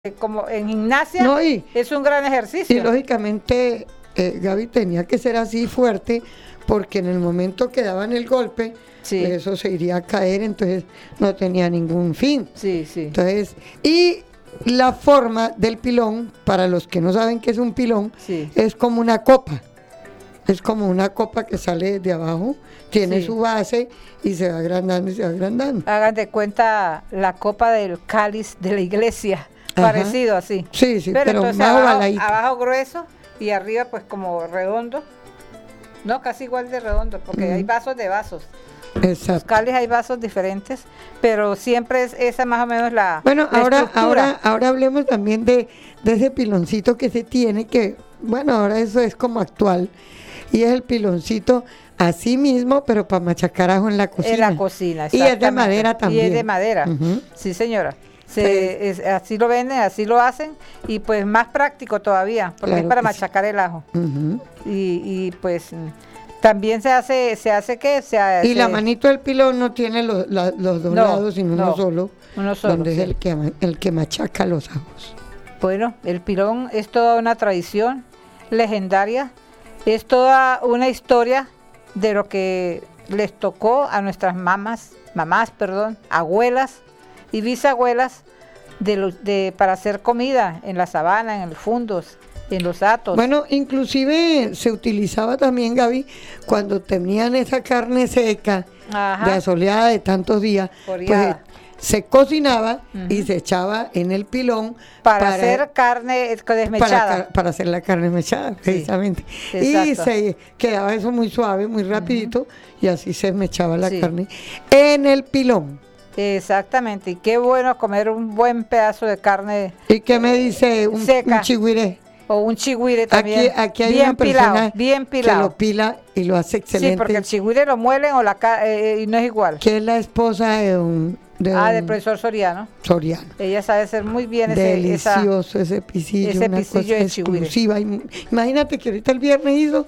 como en gimnasia, No, es un gran ejercicio. y lógicamente, Gaby, tenía que ser así fuerte, porque en el momento que daban el golpe, Sí. eso se iría a caer, entonces no tenía ningún fin. Sí, sí. Entonces, y la forma del pilón, para los que no saben qué es un pilón, Sí. es como una copa. Es como una copa que sale de abajo, tiene Sí. su base y se va agrandando y se va agrandando. Hagan de cuenta la copa del cáliz de la iglesia, Ajá. parecido así. Sí, sí, pero entonces más abajo, ovaladito. abajo grueso y arriba pues como redondo. No, casi igual de redondo, porque hay vasos de vasos. Los Exacto. cáliz hay vasos diferentes, pero siempre es esa más o menos la Bueno, la ahora estructura. hablemos también de ese piloncito que se tiene, que, bueno, ahora eso es como actual, y es el piloncito así mismo, pero para machacar ajo en la cocina. En la cocina, Y es de exactamente. madera también. Y es de madera, Ujú. sí señora. Sí. Así lo venden, así lo hacen, y pues más práctico todavía, porque Claro es para que sí. machacar el ajo. Ujú. Y pues también se hace ¿qué? Y la manito del pilón no tiene los dos lados, sino no, uno solo, donde sí. es el que machaca los ajos. Bueno, el pilón es toda una tradición legendaria, es toda una historia de lo que les tocó a nuestras mamás, abuelas y bisabuelas para hacer comida en la sabana, en los fundos, en los hatos. Bueno, inclusive se utilizaba también, Gaby, cuando tenían esa carne seca, Ajá. de asoleada de tantos días, pues Oreada. se cocinaba y Ujú. se echaba en el pilón para hacer carne desmechada. para hacer la carne mechada, precisamente. Y exacto. se quedaba eso muy suave, muy rapidito, y así se mechaba la Sí. carne en el pilón. Exactamente, y qué bueno comer un buen pedazo de carne ¿Y qué me dice un seca. chigüire? o un chigüire también. Aquí hay bien una persona pilado, bien que pilado. lo pila y lo hace excelente. Sí, porque el chigüire lo muelen y no es igual. Que es la esposa de Del profesor Soriano. Soriano. Ella sabe hacer muy bien esa, Delicioso ese pisillo, ese una pisillo cosa de chigüire. exclusiva. Imagínate que ahorita el viernes hizo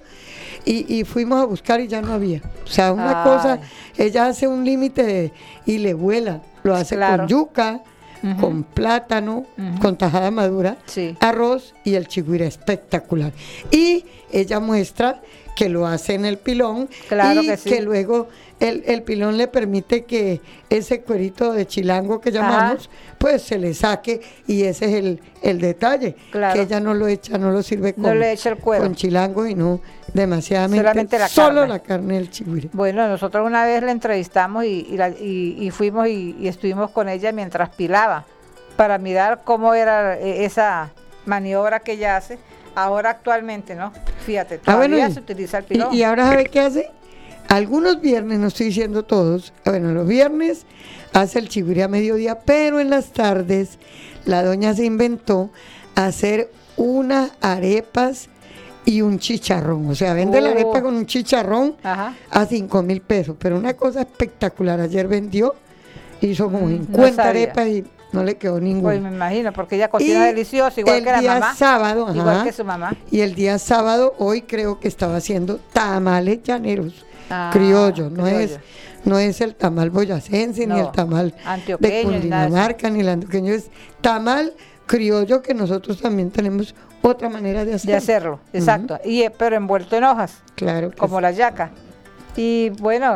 y fuimos a buscar y ya no había. O sea, una Ay. cosa, ella hace un límite y le vuela. Lo hace Claro. con yuca, Ujú. con plátano, Ujú. con tajada madura, Sí. arroz y el chigüire espectacular. Y ella muestra que lo hace en el pilón Claro y que sí. luego el pilón le permite que ese cuerito de chilango que llamamos, pues se le saque, y ese es el detalle, Claro. que ella no lo echa, no lo sirve No le echa el cuero. con chilango y no demasiadamente, Solamente la solo carne. la carne del chigüire. Bueno, nosotros una vez la entrevistamos y fuimos y estuvimos con ella mientras pilaba para mirar cómo era esa maniobra que ella hace. Ahora actualmente, ¿no? Fíjate, todavía se utiliza el pilón. Y ahora, ¿sabe qué hace? Algunos viernes, no estoy diciendo todos, bueno, los viernes hace el chigüire a mediodía, pero en las tardes la doña se inventó hacer unas arepas y un chicharrón. O sea, vende la Oh. arepa con un chicharrón Ajá. a 5,000 pesos, pero una cosa espectacular. Ayer vendió, hizo como No 50 sabía. arepas y no le quedó ninguna. Pues me imagino, porque ella cocina Y delicioso, igual el que la día mamá. sábado, igual ajá, que su mamá. y el día sábado, hoy creo que estaba haciendo tamales llaneros, Ah, criollos, criollo. no es el tamal boyacense, ni No, el tamal antioqueño, de ni nada de eso. Cundinamarca, ni el antioqueño, es tamal criollo, que nosotros también tenemos otra manera de hacerlo. De hacerlo, exacto. Pero envuelto en hojas, Claro que como sí. la yaca. Y bueno,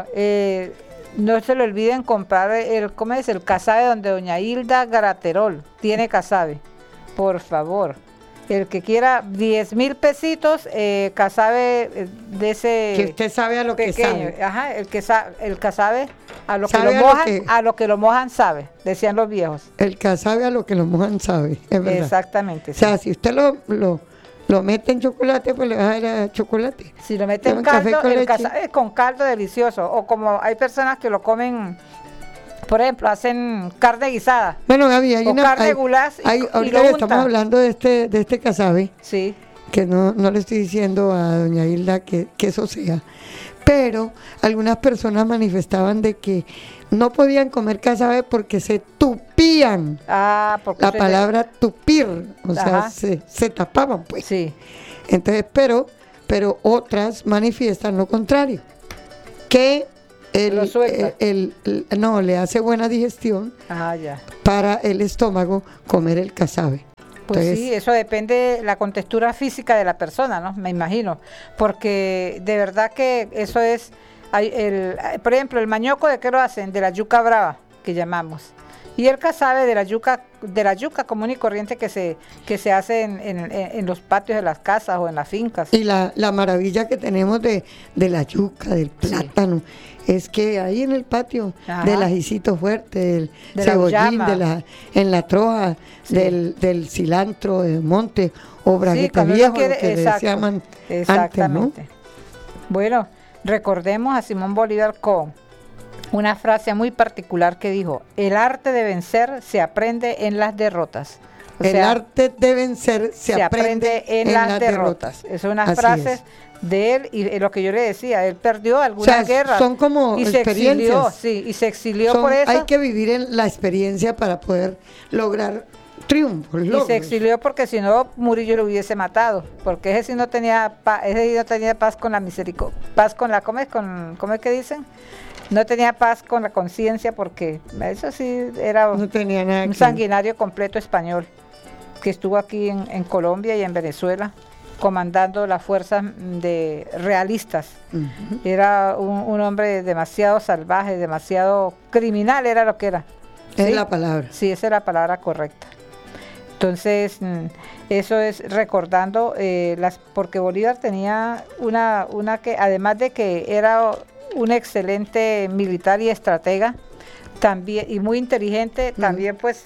no se le olviden comprar ¿cómo es? El casabe donde doña Hilda Garaterol tiene casabe. Por favor. El que quiera 10,000 pesitos, casabe de ese Que usted sabe a lo que pequeño. sabe. Ajá, el casabe a lo que Sabe lo a lo mojan, que- a lo que lo mojan sabe, decían los viejos. El que sabe a lo que lo mojan sabe, es verdad. Exactamente. O sea, si usted lo mete en chocolate, pues le va a dar a chocolate. Si lo mete en Con café caldo, con el leche. casabe con caldo delicioso. O como hay personas que lo comen, por ejemplo, hacen carne guisada. Bueno, Gaby, hay O una... carne goulash y ahorita lo que estamos unta. hablando de este casabe, Sí, que no le estoy diciendo a doña Hilda que eso sea, pero algunas personas manifestaban de que no podían comer casabe porque se tupían. porque La usted- palabra tupir, o sea, Ajá. se tapaban, pues. Sí, Entonces, pero otras manifiestan lo contrario, que Lo suelta. no, le hace buena digestión ya. para el estómago comer el casabe. Pues Entonces, sí, eso depende de la contextura física de la persona, ¿no? Me imagino, porque de verdad que eso es, por ejemplo, el mañoco, ¿de qué lo hacen? De la yuca brava, que llamamos. Y el casabe de la yuca común y corriente que se hace en los patios de las casas o en las fincas. y la maravilla que tenemos de la yuca, del plátano, es que ahí en el patio, Ajá. del ajicito fuerte, del De la cebollín, uyama. en la troja, Sí. del cilantro de monte o bragueta cuando uno viejo, quiere- lo que le exacto, llaman antes, ¿no? exactamente. Bueno, recordemos a Simón Bolívar con una frase muy particular que dijo: el arte de vencer se aprende en las derrotas. O El sea, arte de vencer se aprende en las derrotas. Es una Así frase es. de él, y lo que yo le decía, él perdió O alguna sea, guerra son como y se exilió, experiencias. sí, y se exilió Son- por eso. Hay que vivir en la experiencia para poder lograr triunfos, Y logros. se exilió porque si no Murillo lo hubiese matado, porque ese sí no tenía ese sí no tenía paz con la misericordia, paz con la ¿cómo es que dicen? No tenía paz con la conciencia, porque eso sí era No tenía nada un que sanguinario completo español que estuvo aquí en Colombia y en Venezuela comandando las fuerzas de realistas. Ujú. Era un hombre demasiado salvaje, demasiado criminal, era lo que era. Es ¿Sí? la palabra. Sí, esa es la palabra correcta. Entonces, eso es recordando porque Bolívar tenía una que, además de que era un excelente militar y estratega, también, y muy inteligente, también pues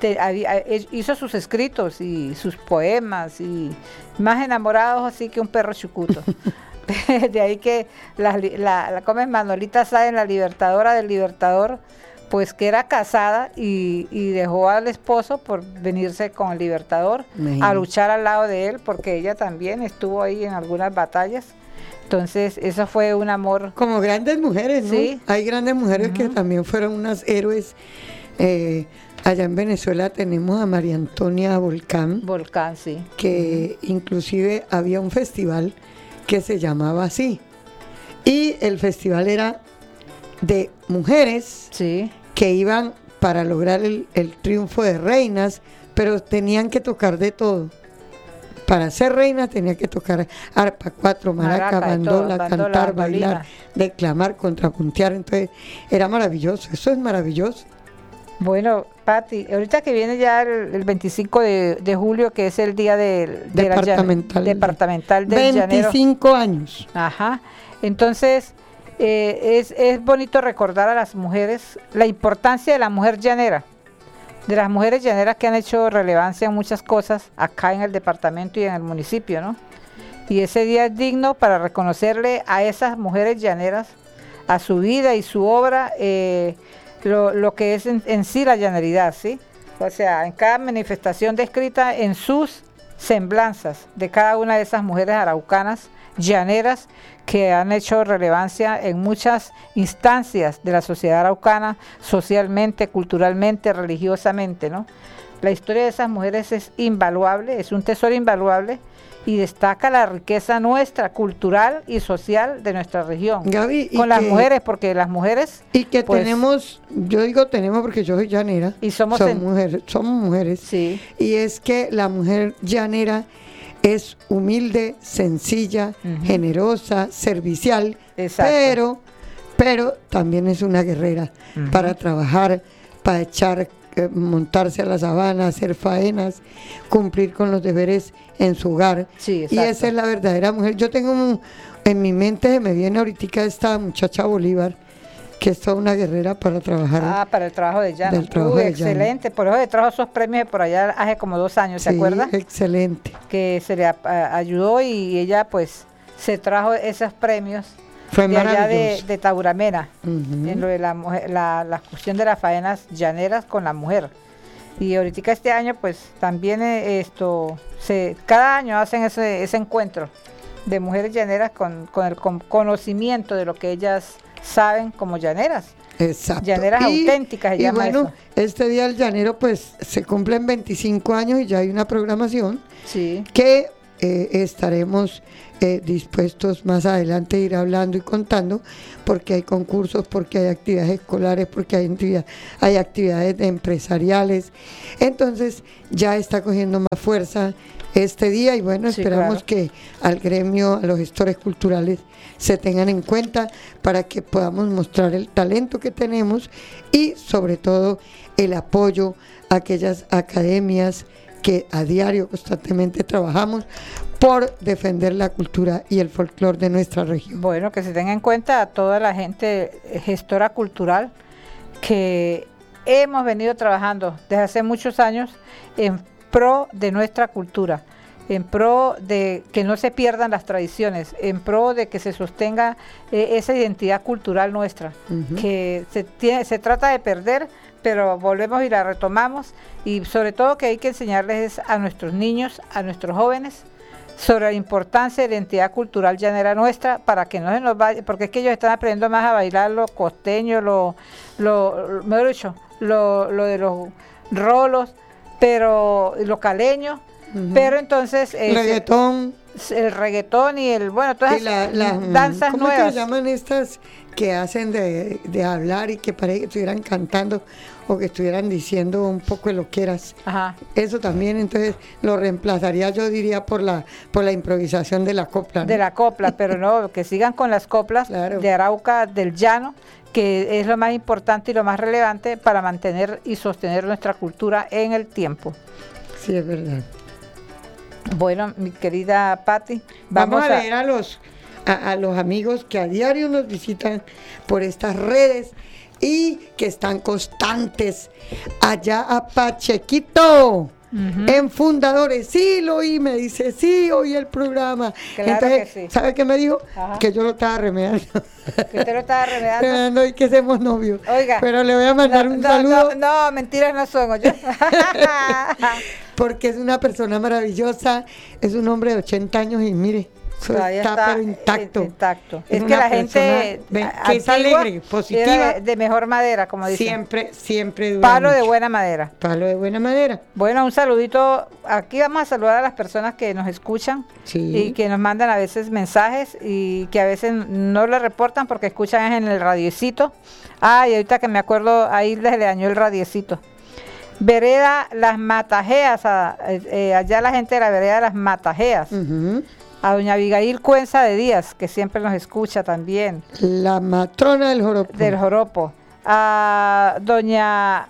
hizo sus escritos y sus poemas, y más enamorados así que un perro chucuto. De ahí que como es Manolita Sáenz, la libertadora del Libertador, pues que era casada y dejó al esposo por venirse con el Libertador Imagínate. a luchar al lado de él, porque ella también estuvo ahí en algunas batallas. Entonces, eso fue un amor. Como grandes mujeres, ¿no? Sí. Hay grandes mujeres que Ujú. también fueron unas héroes. Allá en Venezuela tenemos a María Antonia Volcán, Volcán, sí. que inclusive había un festival que se llamaba así. Y el festival era de mujeres Sí, que iban para lograr el triunfo de reinas, pero tenían que tocar de todo. Para ser reina tenía que tocar arpa, cuatro, maraca, Maraca, de todo, bandola, bandola, cantar, bandolina. bailar, declamar, contrapuntear. Entonces era maravilloso, eso es maravilloso. bueno, Pati, ahorita que viene ya el 25 de julio, que es el día departamental del llanero. 25 años. Ajá. Entonces, es bonito recordar a las mujeres, la importancia de la mujer llanera, de las mujeres llaneras que han hecho relevancia en muchas cosas acá en el departamento y en el municipio, ¿no? Y ese día es digno para reconocerle a esas mujeres llaneras, a su vida y su obra, lo que es en sí la llaneridad, ¿sí? O sea, en cada manifestación descrita en sus semblanzas de cada una de esas mujeres araucanas, llaneras, que han hecho relevancia en muchas instancias de la sociedad araucana, socialmente, culturalmente, religiosamente, ¿no? La historia de esas mujeres es invaluable, es un tesoro invaluable, y destaca la riqueza nuestra, cultural y social de nuestra región. Gaby, Con las mujeres, porque las mujeres... Y que pues, tenemos, yo digo tenemos porque yo soy llanera. Y somos somos mujeres. Sí. Y es que la mujer llanera es humilde, sencilla, Ujú. generosa, servicial, Exacto. pero también es una guerrera Ujú. para trabajar, para montarse a la sabana, hacer faenas, cumplir con los deberes en su hogar. Sí, Y exacto. esa es la verdadera mujer. Yo tengo en mi mente, me viene ahorita esta muchacha Bolívar, que es toda una guerrera para trabajar. Para el trabajo de llano. Del trabajo de llano. Excelente. Por eso le trajo esos premios por allá hace como 2 años, ¿se Sí, acuerda? excelente. Que se le ayudó, y ella pues se trajo esos premios Fue de allá maravilloso. de Tauramena, Ujú. en lo de la mujer, la cuestión de las faenas llaneras con la mujer. Y ahorita este año pues también cada año hacen ese encuentro de mujeres llaneras con el conocimiento de lo que ellas saben como llaneras. Exacto. Llaneras auténticas se y llama bueno, eso. este Día del Llanero pues se cumplen 25 años y ya hay una programación Sí. que estaremos dispuestos más adelante a ir hablando y contando, porque hay concursos, porque hay actividades escolares, porque hay actividades empresariales. Entonces ya está cogiendo más fuerza este día y bueno, Sí, esperamos claro. que al gremio, a los gestores culturales se tengan en cuenta para que podamos mostrar el talento que tenemos y sobre todo el apoyo a aquellas academias que a diario constantemente trabajamos por defender la cultura y el folclore de nuestra región. Bueno, que se tenga en cuenta a toda la gente gestora cultural que hemos venido trabajando desde hace muchos años en pro de nuestra cultura, en pro de que no se pierdan las tradiciones, en pro de que se sostenga esa identidad cultural nuestra, que se trata de perder, pero volvemos y la retomamos, y sobre todo que hay que enseñarles a nuestros niños, a nuestros jóvenes, sobre la importancia de la identidad cultural llanera nuestra, para que no se nos vaya, porque es que ellos están aprendiendo más a bailar lo costeño, mejor dicho, lo de los rolos, pero los caleños, pero entonces Reggaetón. el reggaetón y todas Y esas danzas ¿cómo nuevas. se llaman estas que hacen de hablar y que parece que estuvieran cantando o que estuvieran diciendo un poco de lo que eras? Ajá. Eso también, entonces lo reemplazaría, yo diría, por la improvisación de la copla, ¿no? De la copla, pero no, que sigan con las coplas Claro. de Arauca, del llano, que es lo más importante y lo más relevante para mantener y sostener nuestra cultura en el tiempo. Sí, es verdad. Bueno, mi querida Patti, Vamos a leer a los amigos que a diario nos visitan por estas redes y que están constantes. Allá a Pachequito, en Fundadores, sí lo oí, me dice, sí oí el programa. Claro Entonces, que sí. ¿sabe qué me dijo? Ajá. Que yo lo estaba remedando. Que usted lo estaba remedando. Remedando y que somos novios. Oiga. Pero le voy a mandar un saludo. No, mentiras no son, oye. Porque es una persona maravillosa, es un hombre de 80 años y mire, eso Todavía está pero intacto. intacto. Es Es que una la gente persona que es antigua alegre, positiva. era de mejor madera, como dicen. Siempre dura Palo de mucho. buena madera. Palo de buena madera. Bueno, un saludito. Aquí vamos a saludar a las personas que nos escuchan Sí. y que nos mandan a veces mensajes y que a veces no le reportan porque escuchan en el radiecito. Y ahorita que me acuerdo, ahí les le dañó el radiecito. Vereda Las Matajeas, allá la gente de la vereda Las Matajeas. Ujú. A doña Abigail Cuenza de Díaz, que siempre nos escucha también, La matrona del joropo. del Joropo. A doña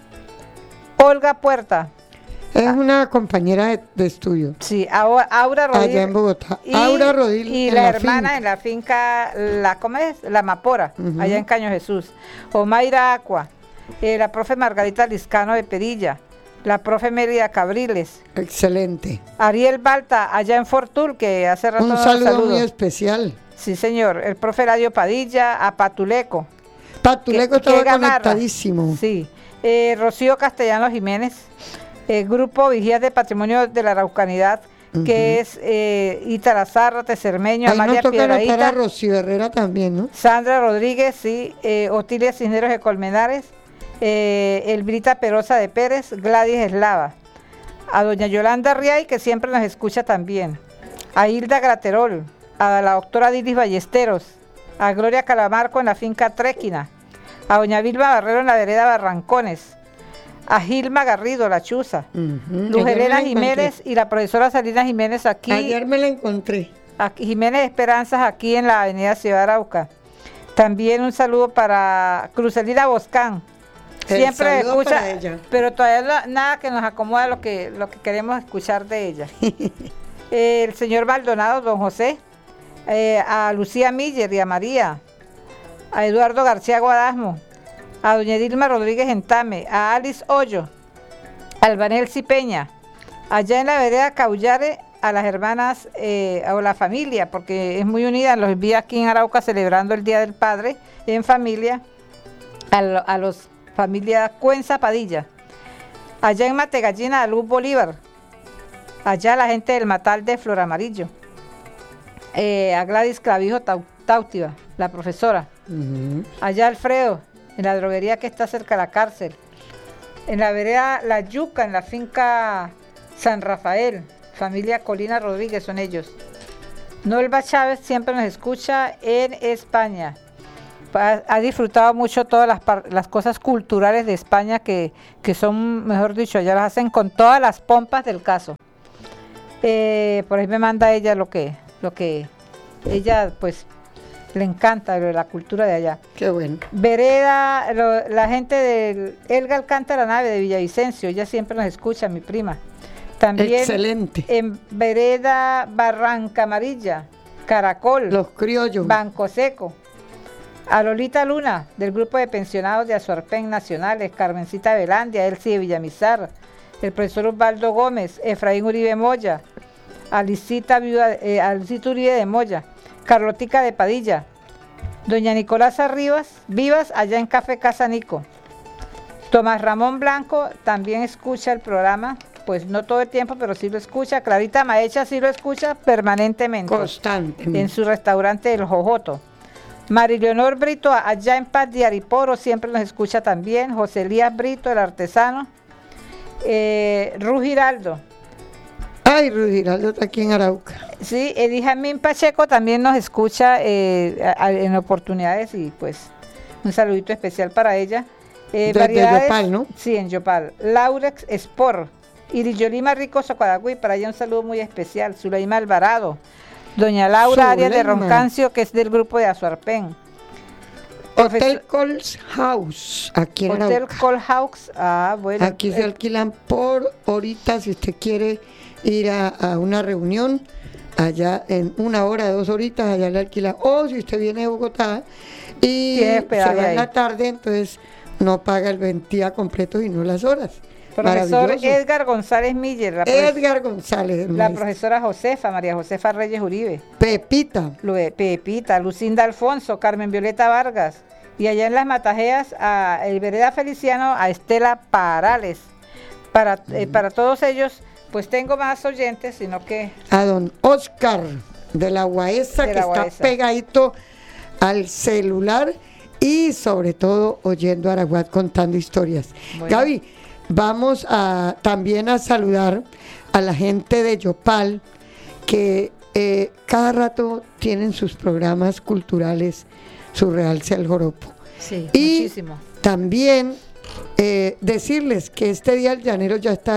Olga Puerta, Es una compañera de estudio. sí, Aura Rodríguez. Allá en Bogotá. Aura Rodríguez Y en la la hermana finca. en la finca, ¿cómo es? La Mapora, Ujú. allá en Caño Jesús. Omaira Aqua, la profe Margarita Liscano de Perilla, la profe Mérida Cabriles, Excelente. Ariel Balta, allá en Fortul, que hace rato Un nos saludo saludó. muy especial. Sí, señor. El profe Eladio Padilla, a Patuleco. Patuleco que estaba Gamarra. conectadísimo. Sí. Rocío Castellano Jiménez, Grupo Vigías de Patrimonio de la Araucanidad, que es Ítala Zárrate, Cermeño, Ahí nos Amalia toca anotar a Piedrahíta, Rocío Herrera también, ¿no? Sandra Rodríguez, sí, Otilia Cisneros de Colmenares, Elbrita Perosa de Pérez, Gladys Eslava, a doña Yolanda Riay, que siempre nos escucha también, a Hilda Graterol, a la doctora Dilis Ballesteros, a Gloria Calamarco en la finca Tréquina, a doña Vilma Barrero en la vereda Barrancones, a Gilma Garrido, la Chuza, Luz Helena Jiménez y la profesora Salina Jiménez aquí, Ayer me la encontré. Jiménez Esperanzas aquí en la avenida Ciudad de Arauca. También un saludo para Crucelina Boscán. El Siempre saludo escucha, para ella. pero todavía nada que nos acomoda lo que queremos escuchar de ella. El señor Maldonado, don José, a Lucía Miller y a María, a Eduardo García Guadasmo, a doña Dilma Rodríguez Entame, a Alice Hoyo, a Albanelsi Peña, allá en la vereda Caullare, a las hermanas o la familia, porque es muy unida, los vi aquí en Arauca celebrando el Día del Padre en familia, a los familia Cuenza Padilla, allá en Mategallina, a Luz Bolívar, allá la gente del Matal de Flor Amarillo, a Gladys Clavijo Tautiva, la profesora, allá Alfredo, en la droguería que está cerca de la cárcel, en la vereda La Yuca, en la finca San Rafael, familia Colina Rodríguez son ellos. Nolva Chávez siempre nos escucha en España. Ha disfrutado mucho todas las cosas culturales de España que son, mejor dicho, ya las hacen con todas las pompas del caso. Por ahí me manda ella lo que ella pues le encanta la cultura de allá. Qué bueno. Vereda, la gente de Elga Alcántara Nave de Villavicencio, ella siempre nos escucha, mi prima. También excelente. En Vereda Barranca Amarilla, Caracol, Los Criollos, Banco Seco. A Lolita Luna, del grupo de pensionados de Azuarpén Nacionales, Carmencita Velandia, Elsie de Villamizar, el profesor Osvaldo Gómez, Efraín Uribe Moya, Alicita Uribe de Moya, Carlotica de Padilla, doña Nicolasa Vivas, allá en Café Casa Nico. Tomás Ramón Blanco también escucha el programa, pues no todo el tiempo, pero sí lo escucha. Clarita Maecha sí lo escucha permanentemente. Constantemente. En su restaurante del Jojoto. Marileonor Brito, allá en Paz de Ariporo, siempre nos escucha también. José Elías Brito, el artesano. Ru Giraldo. Ay, Ru Giraldo está aquí en Arauca. Sí, Edijamín Pacheco también nos escucha en oportunidades y pues un saludito especial para ella. Desde Yopal, ¿no? Sí, en Yopal. Laurex Sport. Iriyolima Rico Socodaguy, para ella un saludo muy especial. Zuleima Alvarado. Doña Laura Arias de Roncancio, que es del grupo de Azuarpén. Hotel Coles House, aquí en Hotel Arauca. Cole House, bueno. Aquí se alquilan por horita si usted quiere ir a una reunión, allá en 1 hora, 2 horitas, allá le alquilan. O si usted viene de Bogotá y se va en la tarde, entonces no paga el día completo y no las horas. Profesor Edgar González Miller. Edgar González. La profesora Josefa, María Josefa Reyes Uribe. Pepita. Pepita, Lucinda Alfonso, Carmen Violeta Vargas. Y allá en Las Matajeas, a el Vereda Feliciano, a Estela Parales. Para todos ellos, pues tengo más oyentes, sino que... A don Oscar de la Guaesa, que está pegadito al celular y sobre todo oyendo a Araguat contando historias. Bueno. Gaby, vamos también a saludar a la gente de Yopal que cada rato tienen sus programas culturales, su realce al joropo. Sí, y muchísimo. También decirles que este Día del Llanero ya está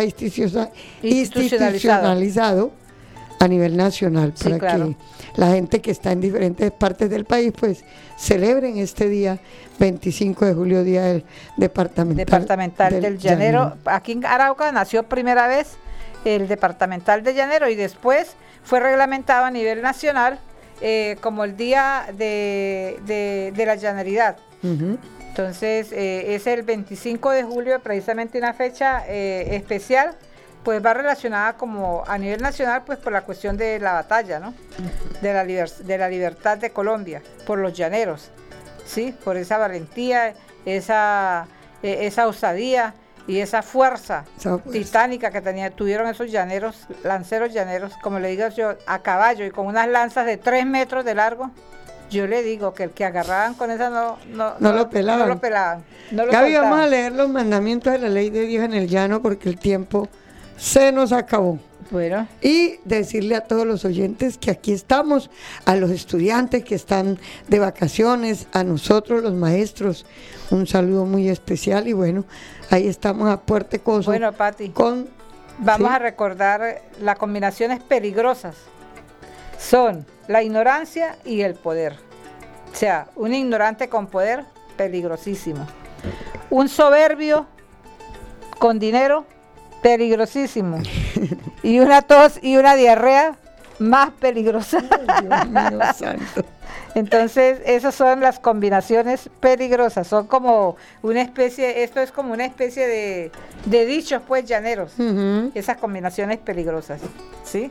institucionalizado a nivel nacional, sí, para que la gente que está en diferentes partes del país pues celebren este día 25 de julio, Día del Departamental del Llanero. Aquí en Arauca nació primera vez el Departamental de Llanero y después fue reglamentado a nivel nacional como el Día de la Llaneridad. Uh-huh. Entonces es el 25 de julio, precisamente una fecha especial, pues va relacionada como a nivel nacional, pues por la cuestión de la batalla, ¿no? De la libertad de Colombia, por los llaneros, ¿sí? Por esa valentía, esa osadía y esa fuerza titánica que tuvieron esos llaneros, lanceros llaneros, como le digo yo, a caballo y con unas lanzas de 3 metros de largo. Yo le digo que el que agarraban con esa no lo pelaban. Gaby, vamos a leer los mandamientos de la ley de Dios en el llano porque el tiempo se nos acabó. Bueno. Y decirle a todos los oyentes que aquí estamos, a los estudiantes que están de vacaciones, a nosotros los maestros, un saludo muy especial y bueno, ahí estamos a Puerto Coso. Bueno, Pati, vamos a recordar las combinaciones peligrosas. Son la ignorancia y el poder. O sea, un ignorante con poder, peligrosísimo. Un soberbio con dinero, peligrosísimo. Y una tos y una diarrea, más peligrosa. Ay, Dios mío santo. Entonces, esas son las combinaciones peligrosas. Son como una especie, esto es como una especie de dichos, pues, llaneros. Uh-huh. Esas combinaciones peligrosas, ¿sí?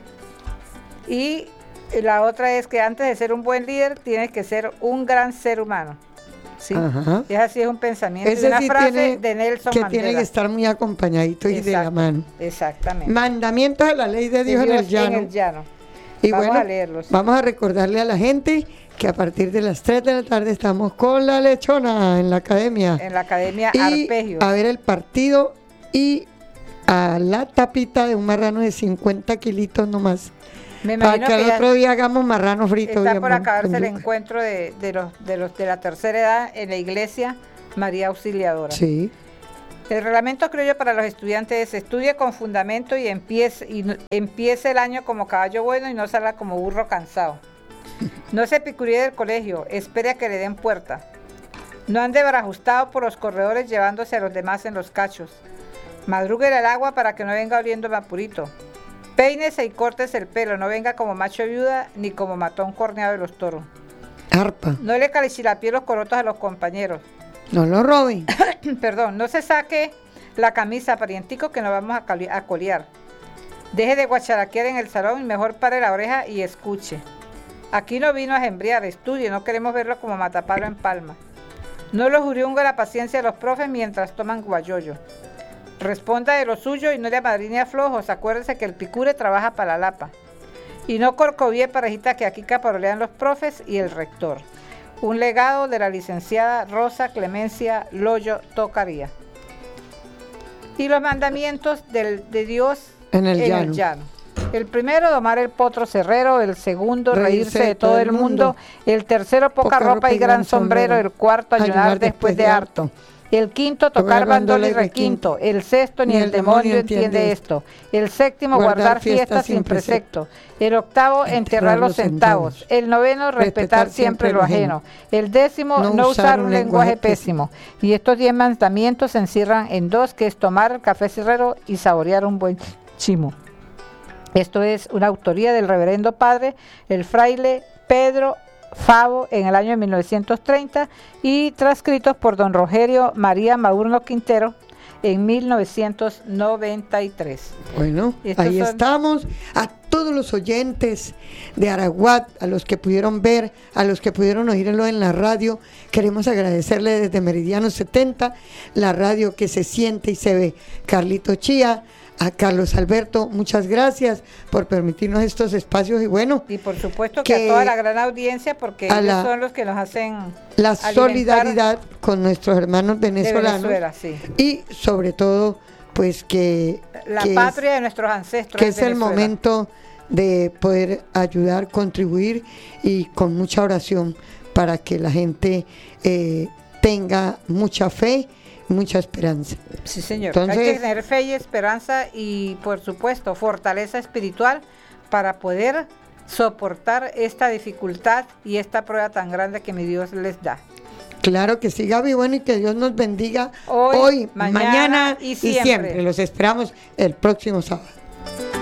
Y la otra es que antes de ser un buen líder, tienes que ser un gran ser humano. ¿Sí? Es así, es un pensamiento. Ese una sí frase de Nelson que Mandela. Tiene que estar muy acompañadito y de la mano. Exactamente. Mandamientos de la ley de Dios, en el llano. Y vamos a leerlos. Vamos a recordarle a la gente que a partir de las 3 de la tarde estamos con la Lechona en la academia. En la academia y Arpegios. A ver el partido y a la tapita de un marrano de 50 kilitos nomás. Me Para imagino que al que otro día hagamos marrano frito. está bien por bueno, acabarse con el yuca. encuentro de la tercera edad en la iglesia María Auxiliadora. Sí. El reglamento criollo para los estudiantes es: estudie con fundamento y empiece el año como caballo bueno y no salga como burro cansado. No se picuríe del colegio, espere a que le den puerta. No ande barajustado por los corredores llevándose a los demás en los cachos. Madrugue al agua para que no venga oliendo vapurito. Peínese y córtese el pelo, no venga como macho viuda ni como matón corneado de los toros. Arpa. No le calichilapie los corotos a los compañeros. No lo roben. Perdón, no se saque la camisa, parientico, que nos vamos a colear. Deje de guacharaquear en el salón y mejor pare la oreja y escuche. Aquí no vino a embriar, estudie, no queremos verlo como matapalo en palma. No los juriungue la paciencia de los profes mientras toman guayoyo. Responda de lo suyo y no le amadrine a flojos, acuérdese que el picure trabaja para la lapa. Y no corcovie parejita que aquí caparolean los profes y el rector. Un legado de la licenciada Rosa Clemencia Loyo Tocaría. Y los mandamientos de Dios en el llano. El primero, domar el potro cerrero. El segundo, reírse de todo el mundo. El tercero, poca ropa y gran sombrero. El cuarto, ayunar después de harto. El quinto, tocar bandola y requinto. El sexto, ni el demonio entiende esto. El séptimo, guardar fiestas sin precepto. El octavo, enterrar los centavos. El noveno, respetar siempre lo ajeno. El décimo, no usar un lenguaje pésimo. Y estos 10 mandamientos se encierran en 2, que es tomar el café cerrero y saborear un buen chimo. Esto es una autoría del reverendo padre, el fraile Pedro Favo, en el año 1930, y transcritos por don Rogerio María Maurno Quintero en 1993. Bueno, ahí estamos. A todos los oyentes de Araguat, a los que pudieron ver, a los que pudieron oírlo en la radio, queremos agradecerle desde Meridiano 70, la radio que se siente y se ve. Carlito Chía, a Carlos Alberto, muchas gracias por permitirnos estos espacios y bueno. Y por supuesto que a toda la gran audiencia, porque ellos son los que nos hacen la solidaridad con nuestros hermanos venezolanos. De Venezuela, sí. Y sobre todo, pues que la patria de nuestros ancestros. Que es el momento de poder ayudar, contribuir y con mucha oración para que la gente tenga mucha fe, mucha esperanza. Sí, señor. Entonces, hay que tener fe y esperanza y, por supuesto, fortaleza espiritual para poder soportar esta dificultad y esta prueba tan grande que mi Dios les da. Claro que sí, Gaby. Bueno, y que Dios nos bendiga hoy, mañana y siempre. Los esperamos el próximo sábado.